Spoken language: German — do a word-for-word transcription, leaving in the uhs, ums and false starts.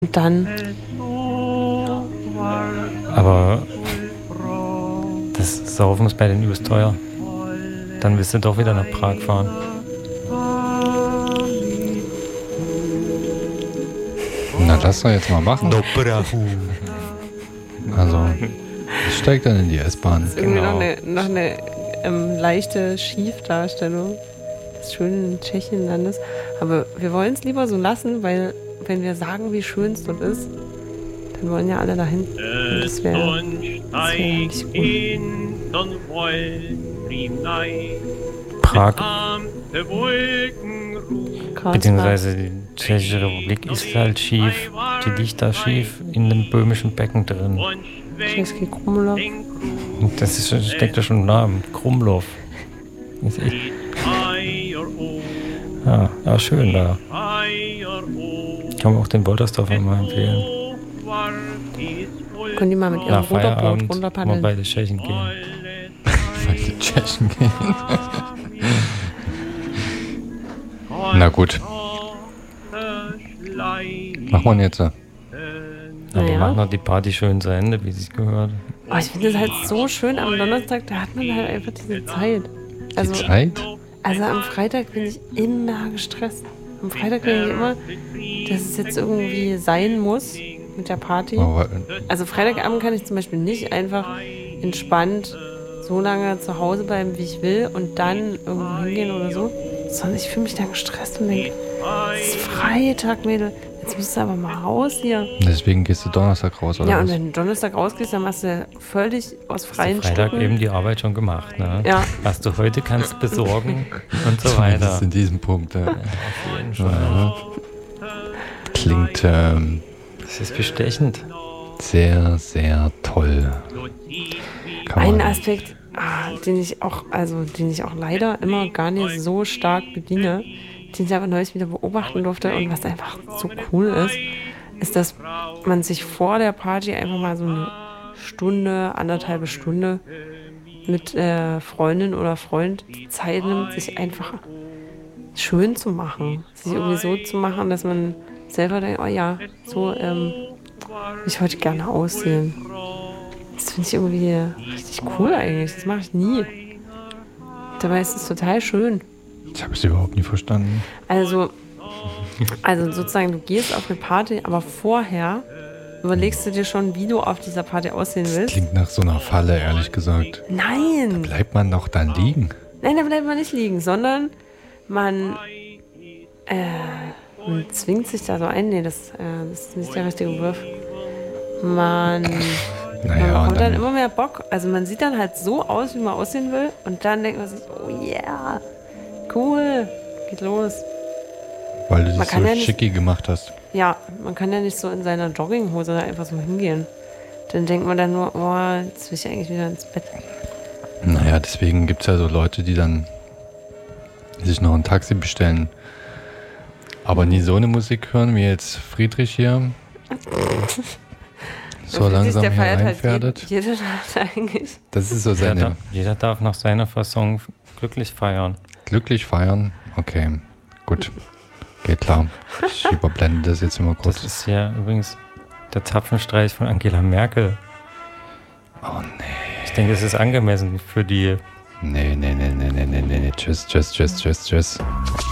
Und dann. Aber das Saufen ist bei den übelst teuer. Dann willst du doch wieder nach Prag fahren. Na, lass doch jetzt mal machen. No Prahu. Also, ich steig dann in die S-Bahn. Das ist irgendwie Genau. noch eine, noch eine ähm, leichte Schiefdarstellung des schönen Tschechienlandes. Aber wir wollen es lieber so lassen, weil wenn wir sagen, wie schön es dort ist, dann wollen ja alle dahin. Und das wäre wär nicht gut. Prag, Karlsbad. beziehungsweise die Tschechische Republik ist halt schief. Die liegt da schief in dem böhmischen Becken drin. Tschechski Krumlov. Und das ist, steckt da schon im Namen. Krumlov. Ist echt. Ja, ja, schön da. Kann man auch den Woltersdorfer mal empfehlen. Können die mal mit ihrem Nach Ruderboot Feierabend mal runterpaddeln? bei den Tschechen gehen. Bei den Tschechen gehen. Na gut. Mach mal jetzt. Aber Naja. machen noch die Party schön zu Ende, wie es sich gehört. Oh, ich finde es halt so schön am Donnerstag, da hat man halt einfach diese Zeit. Also, Die Zeit? also am Freitag bin ich immer gestresst. Am Freitag denke ich immer, dass es jetzt irgendwie sein muss mit der Party. Aber, Also Freitagabend kann ich zum Beispiel nicht einfach entspannt so lange zu Hause bleiben, wie ich will und dann irgendwo hingehen oder so. Sondern ich fühle mich dann gestresst und denke, es ist Freitag, Mädel, jetzt musst du aber mal raus hier. deswegen gehst du Donnerstag raus, oder Ja, und was? wenn du Donnerstag rausgehst, dann machst du völlig aus freien Freitag Stücken. eben die Arbeit schon gemacht, ne? Ja. Was du heute kannst besorgen und so Zumindest weiter. in diesem Punkt. Ja. Auf jeden Fall. Ja. Klingt ähm, Das ist bestechend. sehr, sehr toll. Kann Ein man- Aspekt, ah, den ich auch, also den ich auch leider immer gar nicht so stark bediene, den ich aber neulich wieder beobachten durfte und was einfach so cool ist, ist, dass man sich vor der Party einfach mal so eine Stunde, anderthalbe Stunde mit äh, Freundin oder Freund die Zeit nimmt, sich einfach schön zu machen. Sich irgendwie so zu machen, dass man selber denkt, oh ja, so ähm, will ich heute gerne aussehen. Das finde ich irgendwie richtig cool eigentlich. Das mache ich nie. Dabei ist es total schön. Ich habe es überhaupt nie verstanden. Also, also sozusagen, du gehst auf eine Party, aber vorher überlegst du dir schon, wie du auf dieser Party aussehen willst. Klingt nach so einer Falle, ehrlich gesagt. Nein! Bleibt man doch dann liegen? Nein, da bleibt man nicht liegen, sondern man, äh, man zwingt sich da so ein. Nee, das, äh, das ist nicht der richtige Begriff. Man, man Naja, bekommt und dann dann, immer mehr Bock. Also man sieht dann halt so aus, wie man aussehen will. Und dann denkt man sich, oh yeah, cool, geht los. weil du man dich kann so ja nicht- schicki gemacht hast. Ja, man kann ja nicht so in seiner Jogginghose da einfach so hingehen. Dann denkt man dann nur, oh, jetzt will ich eigentlich wieder ins Bett. Naja, deswegen gibt es ja so Leute, die dann sich noch ein Taxi bestellen. Aber nie so eine Musik hören, wie jetzt Friedrich hier. So Und langsam der hier feiert halt reinfährdet. jede, jede Nacht eigentlich. Das ist so Jeder, seine darf- jeder darf nach seiner Fassung glücklich feiern. glücklich feiern. Okay, gut. Geht klar. Ich überblende das jetzt immer kurz. Das ist ja übrigens der Zapfenstreich von Angela Merkel. Oh nee. Ich denke, es ist angemessen für die Nee, nee, nee, nee, nee, nee, nee. Tschüss, tschüss, tschüss, tschüss, tschüss.